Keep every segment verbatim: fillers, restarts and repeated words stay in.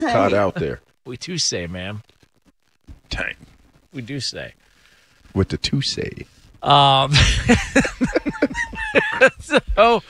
caught out there. We do say, ma'am. Dang. We do say. With the two say. Um, so,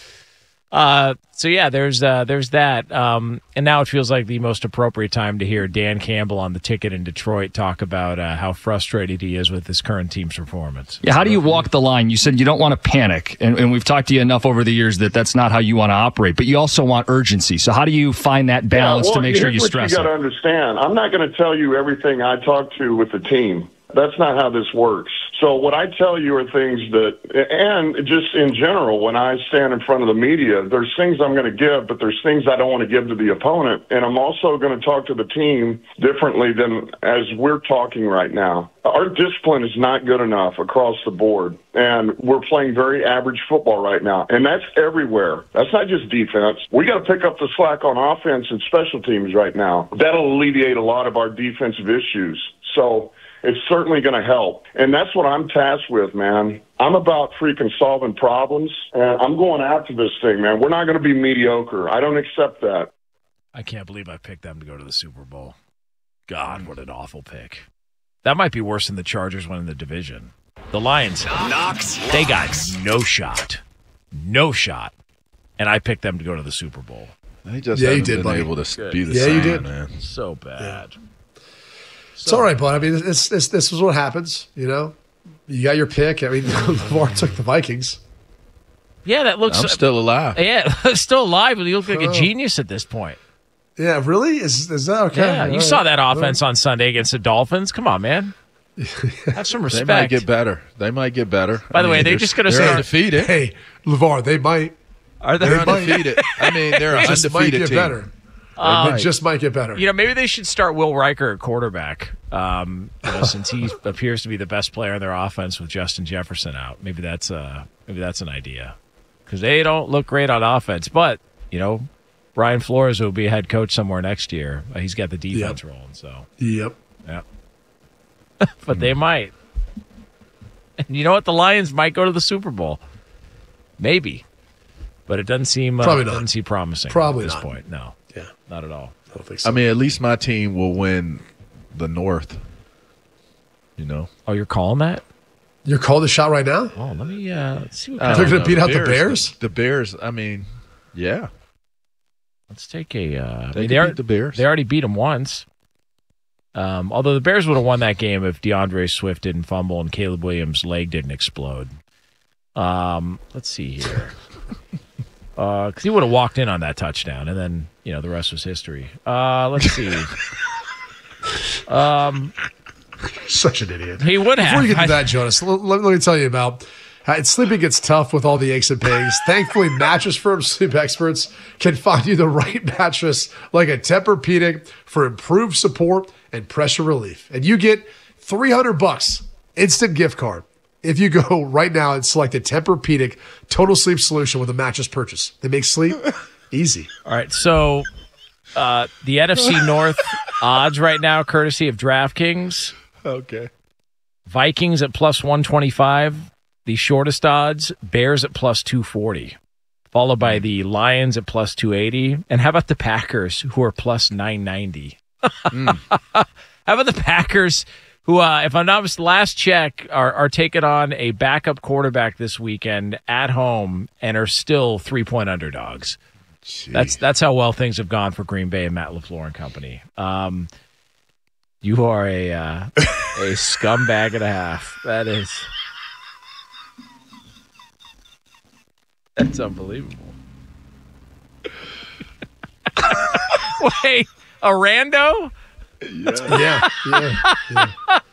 uh, so yeah, there's uh, there's that, um, and now it feels like the most appropriate time to hear Dan Campbell on the Ticket in Detroit talk about uh, how frustrated he is with his current team's performance. Yeah, how do you walk the line? You said you don't want to panic, and, and we've talked to you enough over the years that that's not how you want to operate, but you also want urgency. So how do you find that balance yeah, well, to make sure you stress you got to it? understand, I'm not going to tell you everything I talk to with the team. That's not how this works. So what I tell you are things that, and just in general, when I stand in front of the media, there's things I'm going to give, but there's things I don't want to give to the opponent. And I'm also going to talk to the team differently than as we're talking right now. Our discipline is not good enough across the board, and we're playing very average football right now. And that's everywhere. That's not just defense. We got to pick up the slack on offense and special teams right now. That'll alleviate a lot of our defensive issues. So it's certainly going to help. And that's what I'm tasked with, man. I'm about freaking solving problems, and I'm going after this thing, man. We're not going to be mediocre. I don't accept that. I can't believe I picked them to go to the Super Bowl. God, what an awful pick. That might be worse than the Chargers winning the division. The Lions, Knox, they got no shot. No shot. And I picked them to go to the Super Bowl. They just Yeah, you haven't did, been buddy. able to Good. be the Yeah, same, you did. man. So bad. It's all right, bud. I mean, it's, it's, this is what happens, you know? You got your pick. I mean, LeVar took the Vikings. Yeah, that looks... I'm still alive. Yeah, still alive, but you look like a Oh. genius at this point. Yeah, really? Is is that okay? Yeah, you All saw right. that All offense on Sunday against the Dolphins. Come on, man. Have some They respect. might get better. They might get better. By the way, they're they're just gonna they're say- undefeated. right. Hey, LeVar, they might. Are they? They're might- undefeated. I mean, they're an just might undefeated get team. better. Um, They just might get better. You know, maybe they should start Will Riker at quarterback, um, you know, since he appears to be the best player in their offense with Justin Jefferson out. Maybe that's uh, maybe that's an idea because they don't look great on offense. But you know, Brian Flores will be a head coach somewhere next year. Uh, he's got the defense Yep. rolling, so Yep. yeah. But they might. And you know what? The Lions might go to the Super Bowl, maybe. But it doesn't seem uh, Probably not. doesn't seem promising Probably at this not. point. No, Yeah, not at all. I don't think so. I mean, at least my team will win the North. You know, Oh, you're calling that? You're calling the shot right now? Oh, let me uh, let's see what I kind They're of- don't gonna beat know. out the Bears? The, the Bears. I mean, yeah, Let's take a. Uh, I they mean, could they, are, beat the Bears. they already beat them once. Um, although the Bears would have won that game if DeAndre Swift didn't fumble and Caleb Williams' leg didn't explode. Um, let's see here. Because he would have walked in on that touchdown, and then, you know, the rest was history. Uh, let's see. um, Such an idiot. he would have. Before you get I- to that, Jonas, l- let, let me tell you about how sleeping gets tough with all the aches and pains. Thankfully, Mattress Firm sleep experts can find you the right mattress like a Tempur-Pedic for improved support and pressure relief. And you get three hundred bucks instant gift card if you go right now and select a Tempur-Pedic total sleep solution with a mattress purchase. They make sleep easy. All right, so uh, the N F C North odds right now, courtesy of DraftKings. okay. Vikings at plus one twenty-five. The shortest odds, Bears at plus two forty. Followed by the Lions at plus two eighty. And how about the Packers, who are plus nine ninety? Mm. How about the Packers, who, uh, if I'm not mistaken, last check, are, are taking on a backup quarterback this weekend at home and are still three-point underdogs. Gee. That's that's how well things have gone for Green Bay and Matt LaFleur and company. Um, you are a uh, a scumbag and a half. That is, that's unbelievable. Wait, a rando? Yeah, yeah, yeah.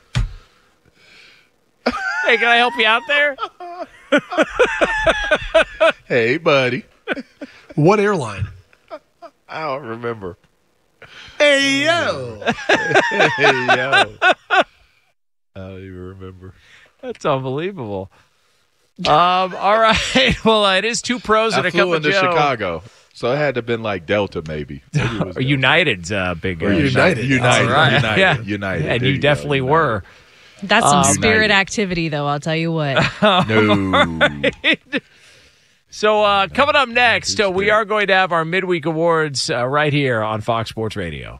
Hey, can I help you out there? Hey, buddy. What airline? I don't remember. Hey, yo. Hey, yo. I don't even remember. That's unbelievable. Um, all right. Well, uh, it is two pros and I a cup flew of into Joe. Chicago, so it had to have been like Delta, maybe. maybe it was Or Delta. United's uh, big. Uh, Or United. United. All right. United. Yeah. United. And There you go. definitely United. were. That's some Um, spirit United. activity, though, I'll tell you what. No. So uh, coming up next, uh, we are going to have our midweek awards uh, right here on Fox Sports Radio.